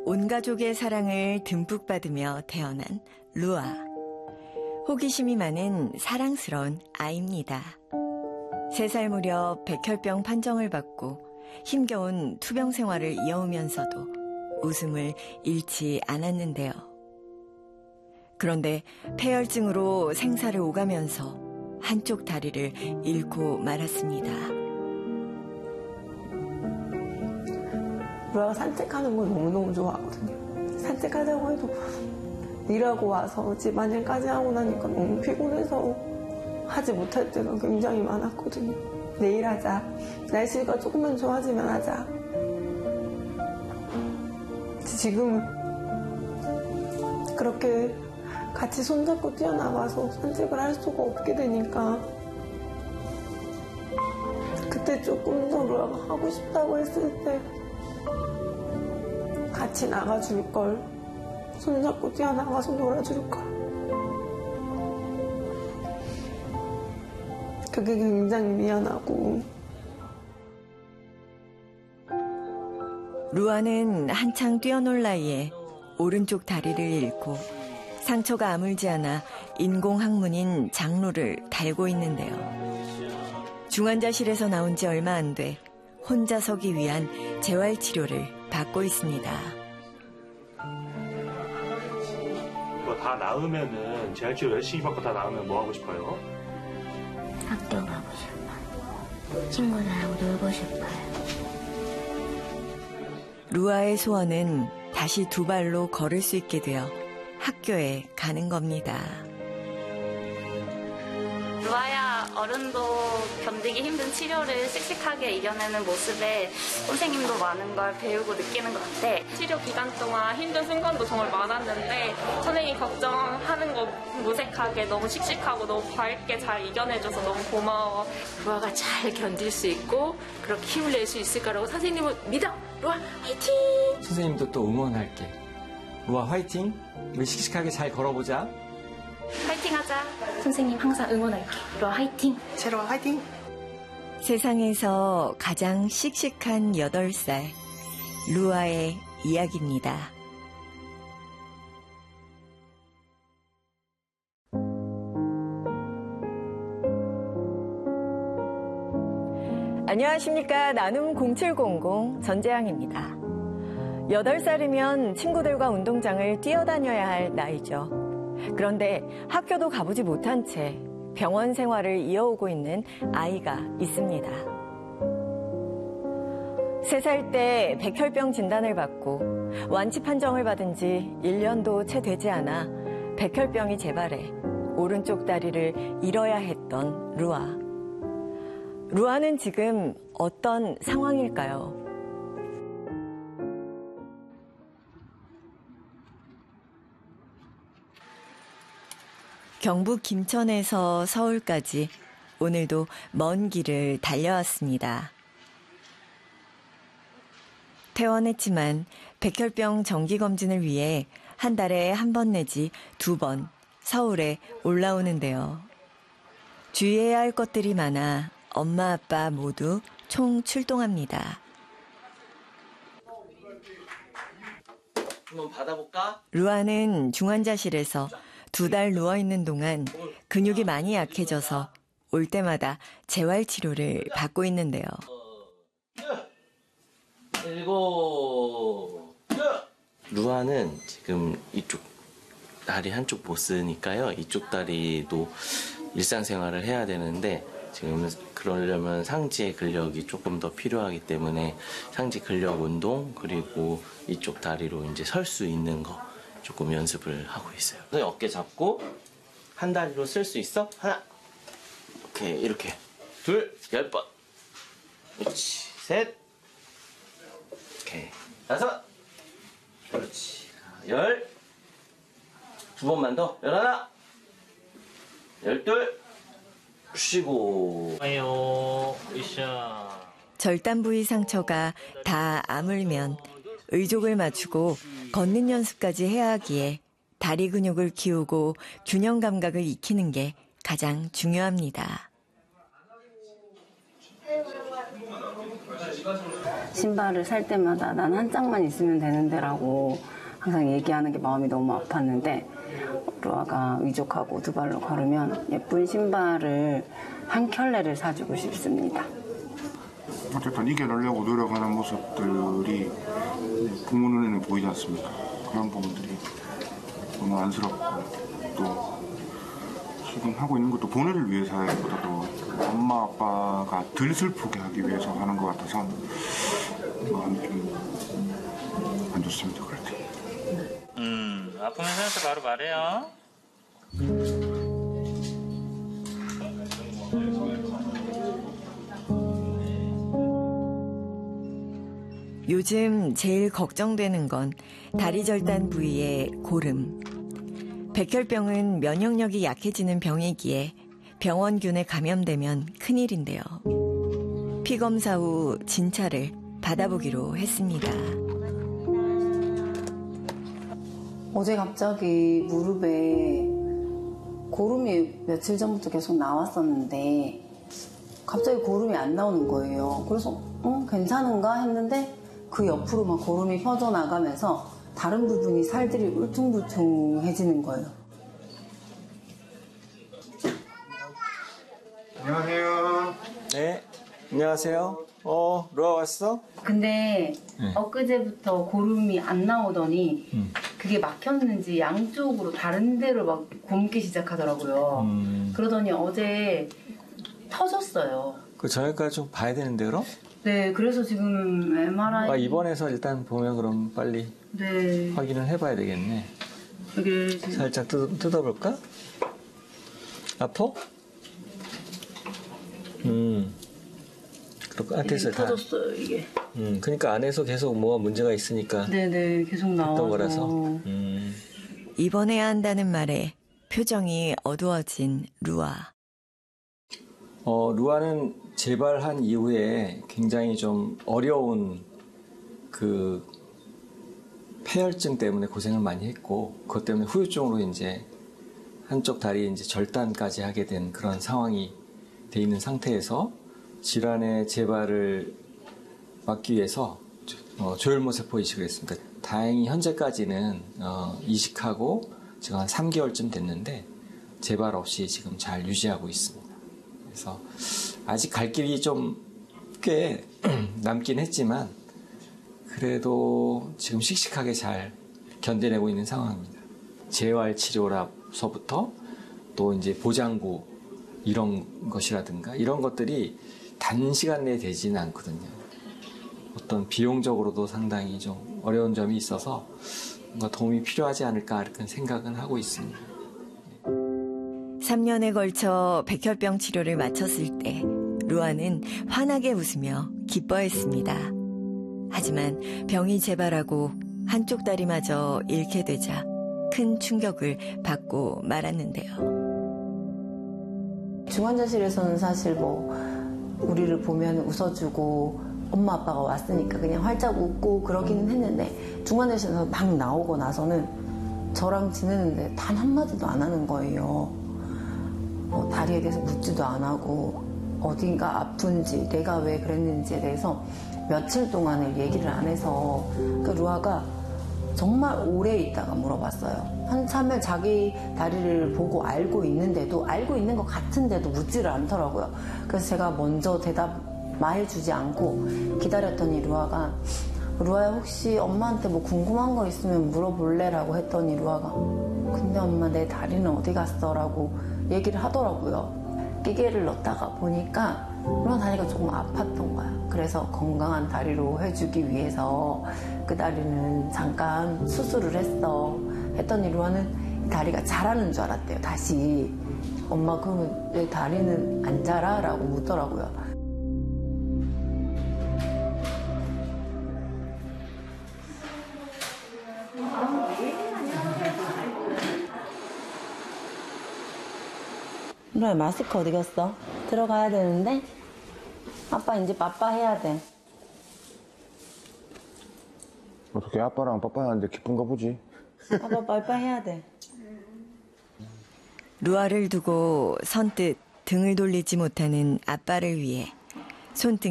온 가족의 사랑을 듬뿍 받으며 태어난 루아. 호기심이 많은 사랑스러운 아이입니다. 3살 무렵 백혈병 판정을 받고 힘겨운 투병 생활을 이어오면서도 웃음을 잃지 않았는데요. 그런데 폐혈증으로 생사를 오가면서 한쪽 다리를 잃고 말았습니다. 루아가 산책하는 걸 너무너무 좋아하거든요. 산책하자고 해도 일하고 와서 집안일까지 하고 나니까 너무 피곤해서 하지 못할 때가 굉장히 많았거든요. 내일 하자. 날씨가 조금만 좋아지면 하자. 지금은 그렇게 같이 손잡고 뛰어나가서 산책을 할 수가 없게 되니까 그때 조금 더 루아가 하고 싶다고 했을 때 같이 나가줄 걸, 손잡고 뛰어나가서 놀아줄 걸. 그게 굉장히 미안하고. 루아는 한창 뛰어놀 나이에 오른쪽 다리를 잃고 상처가 아물지 않아 인공항문인 장로를 달고 있는데요. 중환자실에서 나온 지 얼마 안 돼 혼자 서기 위한 재활치료를 받고 있습니다. 이거 다 나으면은 재활치료 열심히 받고 다 나으면 뭐 하고 싶어요? 학교 가고 싶어요. 친구들하고 놀고 싶어요. 루아의 소원은 다시 2발로 걸을 수 있게 되어 학교에 가는 겁니다. 루아야, 어른도 견디기 힘든 치료를 씩씩하게 이겨내는 모습에 선생님도 많은 걸 배우고 느끼는 것 같아. 치료 기간 동안 힘든 순간도 정말 많았는데 선생님이 걱정하는 거 무색하게 너무 씩씩하고 너무 밝게 잘 이겨내줘서 너무 고마워. 루아가 잘 견딜 수 있고 그렇게 힘을 낼 수 있을 거라고 선생님을 믿어. 루아 화이팅! 선생님도 또 응원할게. 루아 화이팅! 우리 씩씩하게 잘 걸어보자. 화이팅 하자. 선생님 항상 응원할게. 루아 화이팅! 제로아 화이팅! 세상에서 가장 씩씩한 8살 루아의 이야기입니다. 안녕하십니까. 나눔 0700 전재양입니다. 8살이면 친구들과 운동장을 뛰어다녀야 할 나이죠. 그런데 학교도 가보지 못한 채 병원 생활을 이어오고 있는 아이가 있습니다. 3살 때 백혈병 진단을 받고 완치 판정을 받은 지 1년도 채 되지 않아 백혈병이 재발해 오른쪽 다리를 잃어야 했던 루아. 루아는 지금 어떤 상황일까요? 경북 김천에서 서울까지 오늘도 먼 길을 달려왔습니다. 퇴원했지만 백혈병 정기검진을 위해 한 달에 1번 내지 2번 서울에 올라오는데요. 주의해야 할 것들이 많아 엄마 아빠 모두 총 출동합니다. 한번 받아볼까? 루아는 중환자실에서 2달 누워있는 동안 근육이 많이 약해져서 올 때마다 재활치료를 받고 있는데요. 7. 루아는 지금 이쪽 다리 한쪽 못 쓰니까요. 이쪽 다리도 일상생활을 해야 되는데 지금 그러려면 상체 근력이 조금 더 필요하기 때문에 상체 근력 운동 그리고 이쪽 다리로 이제 설 수 있는 거 조금 연습을 하고 있어요. 어깨 잡고 한 다리로 쓸 수 있어? 하나, 오케이 이렇게 둘, 10번, 그렇지, 셋, 오케이 5, 그렇지, 10, 2번만 더, 11, 12, 쉬고. 아유, 으쌰. 절단 부위 상처가 다 아물면 의족을 맞추고 걷는 연습까지 해야 하기에 다리 근육을 키우고 균형 감각을 익히는 게 가장 중요합니다. 신발을 살 때마다 난 한 짝만 있으면 되는데라고 항상 얘기하는 게 마음이 너무 아팠는데 루아가 위족하고 두 발로 걸으면 예쁜 신발을 한 켤레를 사주고 싶습니다. 어쨌든 이겨내려고 노력하는 모습들이 부모 눈에는 보이지 않습니까? 그런 부분들이 너무 안쓰럽고 또 지금 하고 있는 것도 본인을 위해서 하기보다도 엄마 아빠가 덜 슬프게 하기 위해서 하는 것 같아서 마음이 좀 안 좋습니다. 그럴 때. 아프면 생각해 바로 말해요. 요즘 제일 걱정되는 건 다리 절단 부위의 고름. 백혈병은 면역력이 약해지는 병이기에 병원균에 감염되면 큰일인데요. 피검사 후 진찰을 받아보기로 했습니다. 어제 갑자기 무릎에 고름이 며칠 전부터 계속 나왔었는데 갑자기 고름이 안 나오는 거예요. 그래서 괜찮은가 했는데 그 옆으로 막 고름이 퍼져나가면서 다른 부분이 살들이 울퉁불퉁해지는 거예요. 안녕하세요. 네, 안녕하세요. 루아 왔어? 근데 엊그제부터 고름이 안 나오더니 그게 막혔는지 양쪽으로 다른 데로 막 굼기 시작하더라고요. 그러더니 어제 터졌어요. 그 저녁까지 좀 봐야 되는데 그럼? 네, 그래서 지금 MRI 입원해서 일단 보면 그럼 빨리 네. 확인을 해봐야 되겠네. 이게 살짝 뜯어볼까? 아파? 됐어요. 터졌어요 이게. 그러니까 안에서 계속 뭐가 문제가 있으니까. 네네, 계속 나와서. 거라서. 입원해야 한다는 말에 표정이 어두워진 루아. 루아는 재발한 이후에 굉장히 좀 어려운 그 폐혈증 때문에 고생을 많이 했고, 그것 때문에 후유증으로 이제 한쪽 다리 이제 절단까지 하게 된 그런 상황이 돼 있는 상태에서 질환의 재발을 막기 위해서 조혈모세포 이식을 했습니다. 다행히 현재까지는 이식하고 지금 한 3개월쯤 됐는데 재발 없이 지금 잘 유지하고 있습니다. 그래서 아직 갈 길이 좀 꽤 남긴 했지만 그래도 지금 씩씩하게 잘 견뎌내고 있는 상황입니다. 재활 치료라서부터 또 이제 보장구 이런 것이라든가 이런 것들이 단시간 내에 되지는 않거든요. 어떤 비용적으로도 상당히 좀 어려운 점이 있어서 뭔가 도움이 필요하지 않을까 이렇게 생각은 하고 있습니다. 3년에 걸쳐 백혈병 치료를 마쳤을 때 루아는 환하게 웃으며 기뻐했습니다. 하지만 병이 재발하고 한쪽 다리마저 잃게 되자 큰 충격을 받고 말았는데요. 중환자실에서는 사실 우리를 보면 웃어주고 엄마 아빠가 왔으니까 그냥 활짝 웃고 그러기는 했는데 중환자실에서 막 나오고 나서는 저랑 지내는데 단 한마디도 안 하는 거예요. 다리에 대해서 묻지도 안 하고 어딘가 아픈지 내가 왜 그랬는지에 대해서 며칠 동안을 얘기를 안 해서 루아가 정말 오래 있다가 물어봤어요. 한참을 자기 다리를 보고 알고 있는데도 알고 있는 것 같은데도 묻지를 않더라고요. 그래서 제가 먼저 대답 말해주지 않고 기다렸더니 루아야 혹시 엄마한테 뭐 궁금한 거 있으면 물어볼래? 라고 했더니 루아가 근데 엄마 내 다리는 어디 갔어? 라고 얘기를 하더라고요. 기계를 넣다가 보니까 루아 다리가 조금 아팠던 거야. 그래서 건강한 다리로 해주기 위해서 그 다리는 잠깐 수술을 했어. 했더니 루아는 다리가 자라는 줄 알았대요. 다시 엄마 그러면 내 다리는 안 자라? 라고 묻더라고요. 루아야 마스크 어디 갔어? 들어가야 되는데 아빠 이제 빠빠 해야 돼. 어떻게 아빠랑 빠빠하는데 기쁜가 보지? 아빠 빠빠 해야 돼. 루아를 두고 선뜻 등을 돌리지 못하는 아빠를 위해 손등